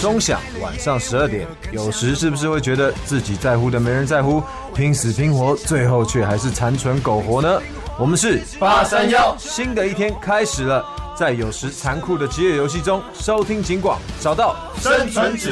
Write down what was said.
钟响晚上12点，有时是不是会觉得自己在乎的没人在乎，拼死拼活，最后却还是残存苟活呢？我们是 831， 新的一天开始了，在有时残酷的饥饿游戏中，收听警广，找到生存指